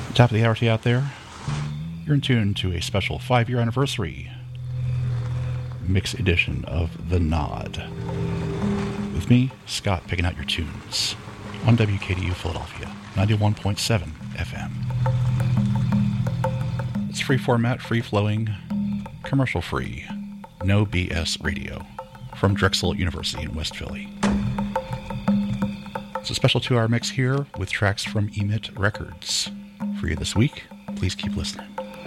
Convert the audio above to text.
Top of the hour to you out there. You're in tune to a special 5-year anniversary mix edition of The Nod. With me, Scott, picking out your tunes on WKDU Philadelphia, 91.7 FM. It's free format, free-flowing, commercial-free, no BS radio from Drexel University in West Philly. It's a special 2-hour mix here with tracks from Emit Records. For you this week, please keep listening.